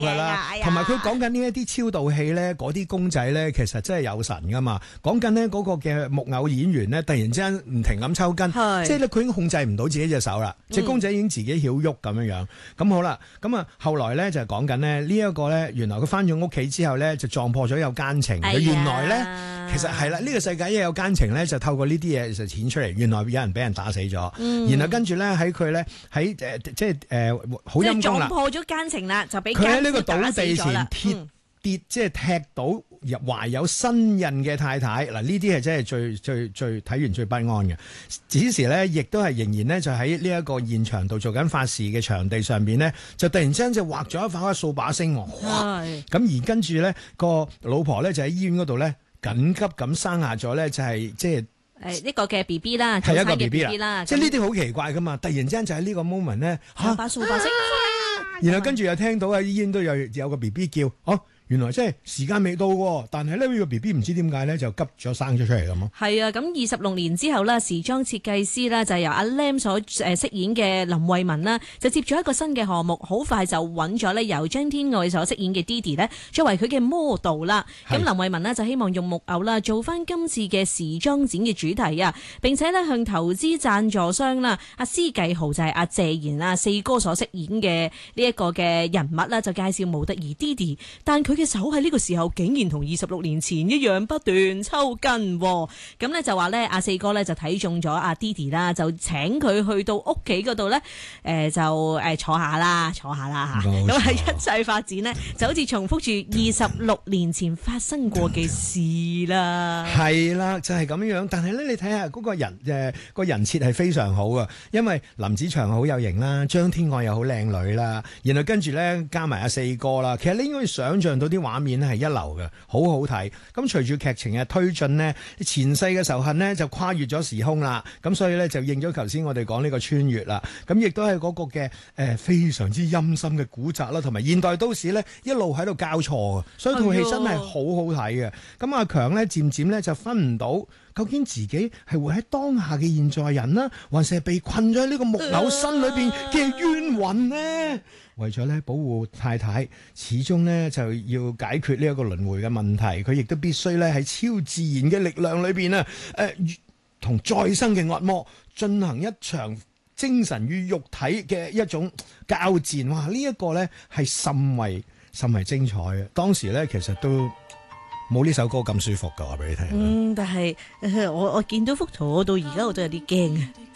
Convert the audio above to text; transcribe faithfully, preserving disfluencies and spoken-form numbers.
係啦，同埋佢講緊呢一啲超度戲咧，嗰啲公仔咧，其實真係有神噶嘛。講緊呢嗰個嘅木偶演員咧，突然之間唔停咁抽筋，即係咧佢已經控制唔到自己隻手啦，隻、嗯、公仔已經自己曉喐咁樣樣。咁好啦，咁啊後來咧就係講緊呢呢一個咧，原來佢翻咗屋企之後咧就撞破咗有奸情。佢、哎、原來咧其實係啦，呢、這個世界一有奸情咧就透過呢啲嘢就顯出嚟。原來有人俾人打死咗、嗯，然後跟住咧喺佢咧喺誒即係誒好陰功啦，即係撞破咗奸情啦，就俾佢喺呢個倒地前跌、嗯、跌即係踢到懷有身孕嘅太太。嗱，呢啲係真係最最最睇完最不安嘅。此時咧亦都係仍然咧就喺呢一個現場度做緊法事嘅場地上邊咧，就突然之間就畫咗一塊掃把星。咁而跟住咧個老婆咧就喺醫院嗰度咧緊急咁生下咗咧就係即係誒呢個嘅 B B 啦， 係一個 B B 啦，即係呢啲好奇怪噶嘛。突然之間就喺呢個 moment 咧嚇把掃把星。 然後跟住又聽到喺醫院都有有個 B B 叫，哦、啊，原來即係時間未到喎，但係呢、呢個 B B 唔知點解咧就急咗生咗出嚟咁咯。 係啊，咁二十六年之後呢，時裝設計師呢就係由阿 Lam 所誒飾演嘅林慧雯啦，就接咗一個新嘅項目，好快就揾咗呢由張天愛所飾演嘅 Didi 呢作為佢嘅 model 啦。咁林慧雯呢就希望用木偶啦做翻今次嘅時裝展嘅主題啊，並且呢向投資贊助商啦阿施繼豪就係阿謝賢啊四哥所飾演嘅呢一個嘅人物啦，就介紹模特兒 Didi， 但佢嘅手喺呢個時候竟然同二十六年前一樣不斷抽筋，咁呢就話呢阿四哥呢就睇中咗阿 Didi 啦，就請佢去到屋企嗰度呢，誒就誒坐下啦，坐下啦吓，咁係一切發展呢，就好似重複住二十六年前發生過嘅事啦。 係啦，就係咁樣。但係呢，你睇下嗰個人誒個人設係非常好啊，因為林子祥好有型啦，張天愛又好靚女啦，然後跟住呢，加埋阿四哥啦，其實你應該想象到啲畫面係一流嘅，好好睇。咁隨住劇情嘅推進呢，前世嘅仇恨呢就跨越咗時空啦。咁所以呢，就應咗頭先我哋講呢個穿越啦。咁亦都係嗰個嘅誒、呃、非常之陰森嘅古宅啦，同埋現代都市呢一路喺度交錯，所以套戲真係好好睇嘅。咁阿強呢，漸漸呢就分唔到究竟自己係活喺當下嘅現在人啦，還是係被困咗喺呢個木偶身裏邊嘅冤魂呢？為咗咧保護太太，始終咧就要解決呢一個輪迴嘅問題，佢亦都必須咧喺超自然嘅力量裏邊啊，誒、呃，同再生嘅惡魔進行一場精神與肉體嘅一種交戰。哇！呢、這、一個咧係甚為甚為精彩嘅。當時咧其實都冇呢首歌咁舒服噶，話俾你聽。 嗯，但係我我見到幅圖，我到而家我都有啲驚啊。